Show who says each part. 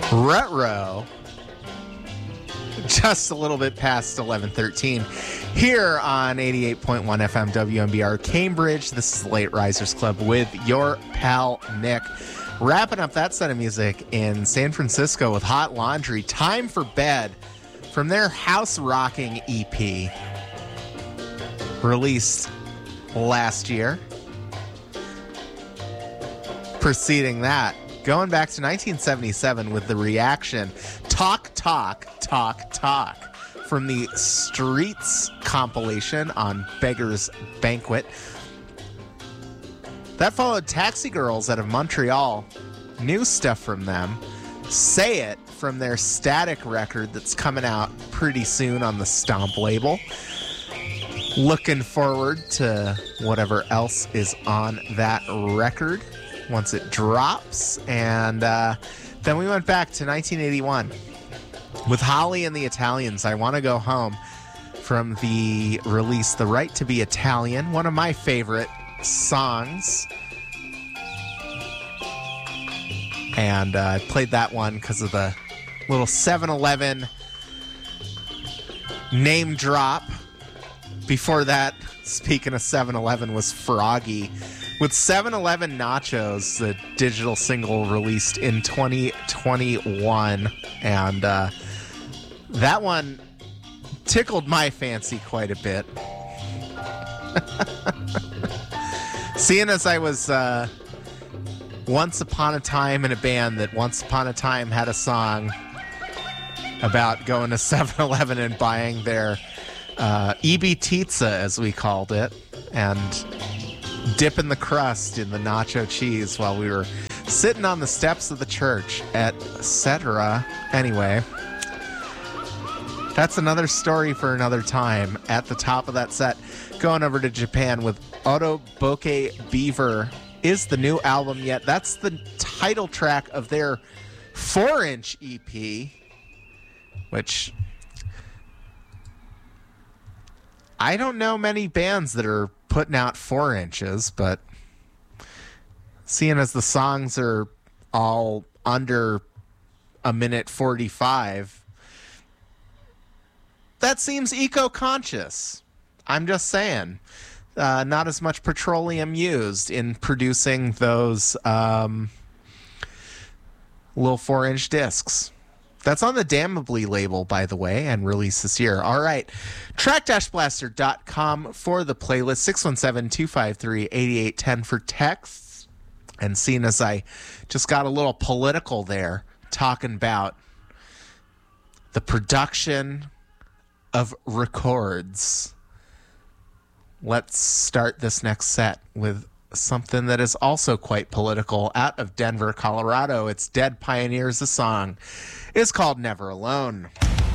Speaker 1: Retro, just a little bit past 11:13 here on 88.1 FM WMBR Cambridge. This is the Late Risers Club with your pal Nick. Wrapping up that set of music in San Francisco with Hot Laundry, Time for Bed, from their House Rocking EP, released last year. Preceding that, going back to 1977 with the Reaction, Talk, Talk, Talk, Talk, from the Streets compilation on Beggar's Banquet. That followed Taxi Girls out of Montreal, new stuff from them. Say It, from their Static record that's coming out pretty soon on the Stomp label. Looking forward to whatever else is on that record once it drops. And then we went back to 1981 with Holly and the Italians, I Want to Go Home, from the release The Right to Be Italian, one of my favorite songs. And I played that one because of the little 7-Eleven name drop. Before that, speaking of 7-Eleven, was Froggy with 7-Eleven Nachos, the digital single released in 2021. And that one tickled my fancy quite a bit. Seeing as I was once upon a time in a band that once upon a time had a song about going to 7-Eleven and buying their Ibitizza, as we called it, and dipping the crust in the nacho cheese while we were sitting on the steps of the church, etc. Anyway, that's another story for another time. At the top of that set, going over to Japan with Otoboke Beaver. Is the new album yet? That's the title track of their 4-inch EP, which I don't know many bands that are putting out 4 inches, but seeing as the songs are all under a minute 45, that seems eco-conscious. I'm just saying. Not as much petroleum used in producing those little 4-inch discs. That's on the Damnably label, by the way, and released this year. All right. Track-blaster.com for the playlist. 617-253-8810 for texts. And seeing as I just got a little political there, talking about the production of records, let's start this next set with something that is also quite political. Out of Denver, Colorado, it's Dead Pioneers. The song is called Never Alone.